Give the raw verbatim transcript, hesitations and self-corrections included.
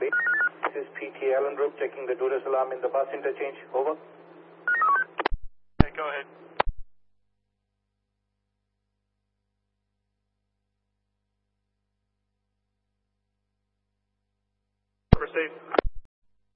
This is P T Allen Group checking the Duras alarm in the bus interchange. Over. Okay, go ahead. Received.